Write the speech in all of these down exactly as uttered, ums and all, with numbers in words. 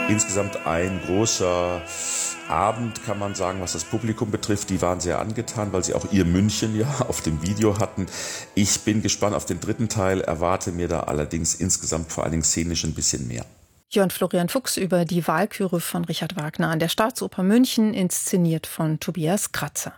insgesamt ein großer Abend, kann man sagen, was das Publikum betrifft. Die waren sehr angetan, weil sie auch ihr München ja auf dem Video hatten. Ich bin gespannt auf den dritten Teil, erwarte mir da allerdings insgesamt vor allen Dingen szenisch ein bisschen mehr. Jörn Florian Fuchs über die Walküre von Richard Wagner an der Staatsoper München, inszeniert von Tobias Kratzer.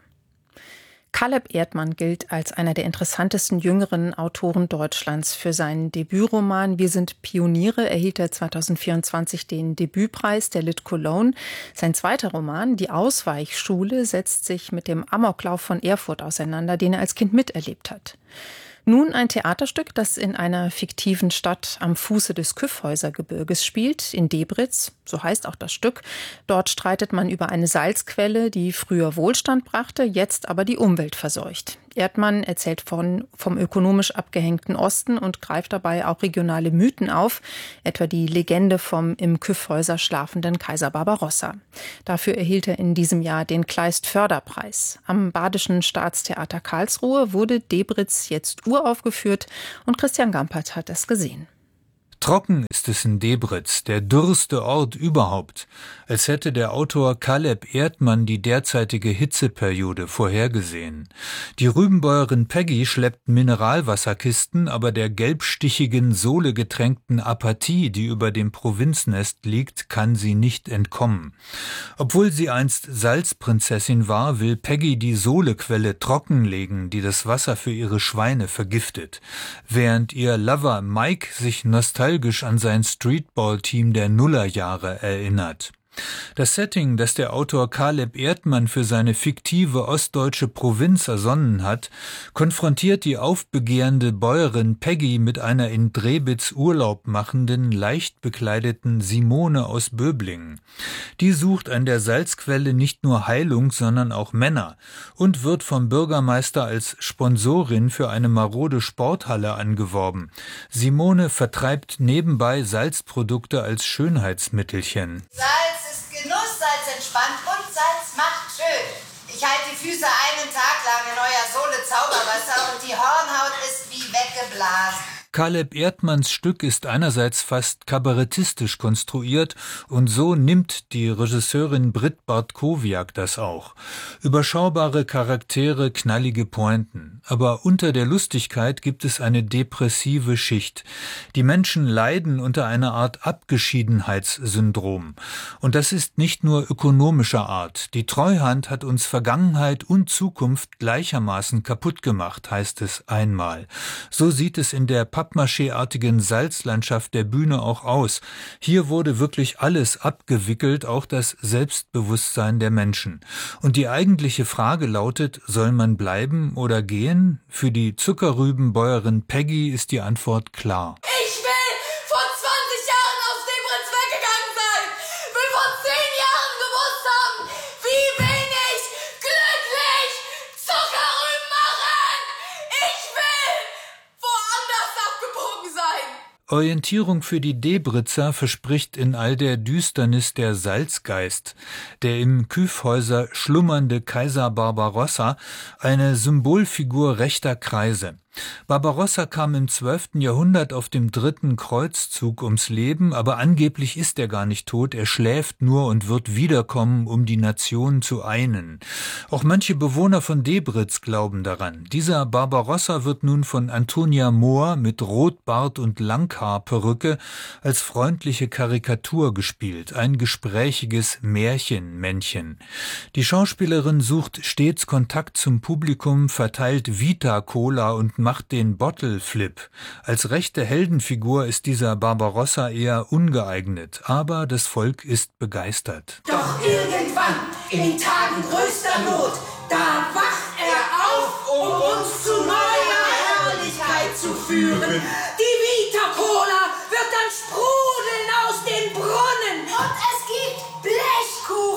Caleb Erdmann gilt als einer der interessantesten jüngeren Autoren Deutschlands. Für seinen Debütroman Wir sind Pioniere erhielt er zweitausendvierundzwanzig den Debütpreis der Lit Cologne. Sein zweiter Roman, Die Ausweichschule, setzt sich mit dem Amoklauf von Erfurt auseinander, den er als Kind miterlebt hat. Nun ein Theaterstück, das in einer fiktiven Stadt am Fuße des Kyffhäusergebirges spielt, in Debritz, so heißt auch das Stück. Dort streitet man über eine Salzquelle, die früher Wohlstand brachte, jetzt aber die Umwelt verseucht. Erdmann erzählt von, vom ökonomisch abgehängten Osten und greift dabei auch regionale Mythen auf, etwa die Legende vom im Kyffhäuser schlafenden Kaiser Barbarossa. Dafür erhielt er in diesem Jahr den Kleist-Förderpreis. Am Badischen Staatstheater Karlsruhe wurde Debritz jetzt uraufgeführt und Christian Gampert hat es gesehen. Trocken ist es in Debritz, der dürrste Ort überhaupt, als hätte der Autor Caleb Erdmann die derzeitige Hitzeperiode vorhergesehen. Die Rübenbäuerin Peggy schleppt Mineralwasserkisten, aber der gelbstichigen, sohlegetränkten Apathie, die über dem Provinznest liegt, kann sie nicht entkommen. Obwohl sie einst Salzprinzessin war, will Peggy die Sohlequelle trockenlegen, die das Wasser für ihre Schweine vergiftet, während ihr Lover Mike sich nostalgisch an sein Streetball-Team der Nullerjahre erinnert. Das Setting, das der Autor Caleb Erdmann für seine fiktive ostdeutsche Provinz ersonnen hat, konfrontiert die aufbegehrende Bäuerin Peggy mit einer in Drebitz Urlaub machenden, leicht bekleideten Simone aus Böblingen. Die sucht an der Salzquelle nicht nur Heilung, sondern auch Männer und wird vom Bürgermeister als Sponsorin für eine marode Sporthalle angeworben. Simone vertreibt nebenbei Salzprodukte als Schönheitsmittelchen. Salz ist Genuss, Salz entspannt und Salz macht schön. Ich halte die Füße einen Tag lang in euer Sohle Zauberwasser und die Hornhaut ist wie weggeblasen. Caleb Erdmanns Stück ist einerseits fast kabarettistisch konstruiert und so nimmt die Regisseurin Britt Bartkowiak das auch. Überschaubare Charaktere, knallige Pointen. Aber unter der Lustigkeit gibt es eine depressive Schicht. Die Menschen leiden unter einer Art Abgeschiedenheitssyndrom. Und das ist nicht nur ökonomischer Art. Die Treuhand hat uns Vergangenheit und Zukunft gleichermaßen kaputt gemacht, heißt es einmal. So sieht es in der Pappmaché-artigen Salzlandschaft der Bühne auch aus. Hier wurde wirklich alles abgewickelt, auch das Selbstbewusstsein der Menschen. Und die eigentliche Frage lautet, soll man bleiben oder gehen? Für die Zuckerrübenbäuerin Peggy ist die Antwort klar. Ich will vor zwanzig Jahren aus Debritz weggegangen sein. Will vor zehn Jahren gewusst haben, wie wenig glücklich Zuckerrüben machen. Ich will woanders abgebogen sein. Orientierung für die Debritzer verspricht in all der Düsternis der Salzgeist, der im Kyffhäuser schlummernde Kaiser Barbarossa, eine Symbolfigur rechter Kreise. Barbarossa kam im zwölften Jahrhundert auf dem dritten Kreuzzug ums Leben, aber angeblich ist er gar nicht tot, er schläft nur und wird wiederkommen, um die Nation zu einen. Auch manche Bewohner von Debritz glauben daran. Dieser Barbarossa wird nun von Antonia Mohr mit Rotbart und Langhaarperücke als freundliche Karikatur gespielt, ein gesprächiges Märchenmännchen. Die Schauspielerin sucht stets Kontakt zum Publikum, verteilt Vita-Cola und macht den Bottle-Flip. Als rechte Heldenfigur ist dieser Barbarossa eher ungeeignet, aber das Volk ist begeistert. Doch irgendwann, in den Tagen größter Not, da wacht er auf, um uns zu neuer Herrlichkeit zu führen. Die Vita-Cola wird dann sprudeln aus den Brunnen. Und es gibt Blechkuchen.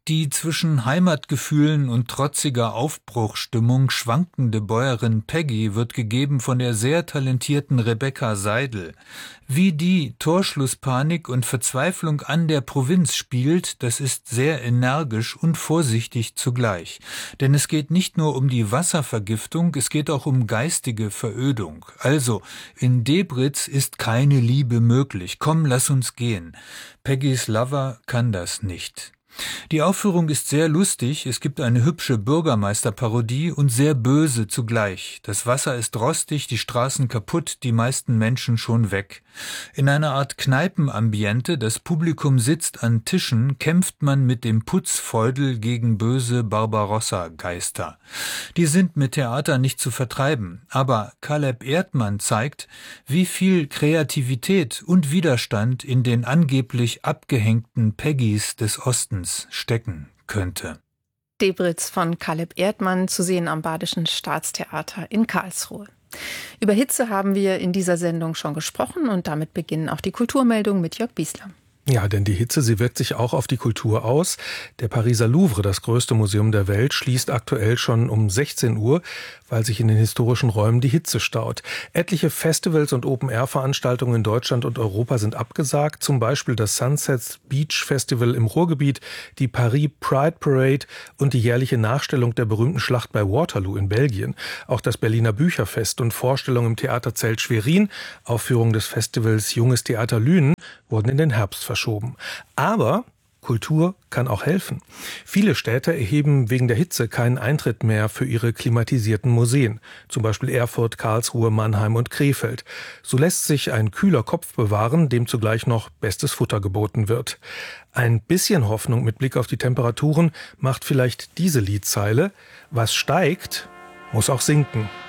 Die zwischen Heimatgefühlen und trotziger Aufbruchsstimmung schwankende Bäuerin Peggy wird gegeben von der sehr talentierten Rebecca Seidel. Wie die Torschlusspanik und Verzweiflung an der Provinz spielt, das ist sehr energisch und vorsichtig zugleich. Denn es geht nicht nur um die Wasservergiftung, es geht auch um geistige Verödung. Also, in Debritz ist keine Liebe möglich. Komm, lass uns gehen. Peggys Lover kann das nicht. Die Aufführung ist sehr lustig, es gibt eine hübsche Bürgermeisterparodie und sehr böse zugleich. Das Wasser ist rostig, die Straßen kaputt, die meisten Menschen schon weg. In einer Art Kneipenambiente, das Publikum sitzt an Tischen, kämpft man mit dem Putzfeudel gegen böse Barbarossa-Geister. Die sind mit Theater nicht zu vertreiben, aber Caleb Erdmann zeigt, wie viel Kreativität und Widerstand in den angeblich abgehängten Peggys des Ostens stecken könnte. Debritz von Caleb Erdmann, zu sehen am Badischen Staatstheater in Karlsruhe. Über Hitze haben wir in dieser Sendung schon gesprochen und damit beginnen auch die Kulturmeldungen mit Jörg Biesler. Ja, denn die Hitze, sie wirkt sich auch auf die Kultur aus. Der Pariser Louvre, das größte Museum der Welt, schließt aktuell schon um sechzehn Uhr, weil sich in den historischen Räumen die Hitze staut. Etliche Festivals und Open-Air-Veranstaltungen in Deutschland und Europa sind abgesagt, zum Beispiel das Sunset Beach Festival im Ruhrgebiet, die Paris Pride Parade und die jährliche Nachstellung der berühmten Schlacht bei Waterloo in Belgien. Auch das Berliner Bücherfest und Vorstellungen im Theaterzelt Schwerin, Aufführung des Festivals Junges Theater Lünen, wurden in den Herbst verschoben. Aber Kultur kann auch helfen. Viele Städte erheben wegen der Hitze keinen Eintritt mehr für ihre klimatisierten Museen. Zum Beispiel Erfurt, Karlsruhe, Mannheim und Krefeld. So lässt sich ein kühler Kopf bewahren, dem zugleich noch bestes Futter geboten wird. Ein bisschen Hoffnung mit Blick auf die Temperaturen macht vielleicht diese Liedzeile: Was steigt, muss auch sinken.